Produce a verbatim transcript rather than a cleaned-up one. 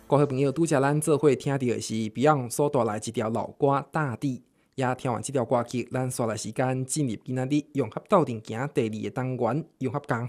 各位朋友，拄则咱做伙听到的是 Beyond 所带来一条老歌《大地》，也听完这条歌曲，咱刷来时间进入今仔日融合斗阵行第二个单元，融合工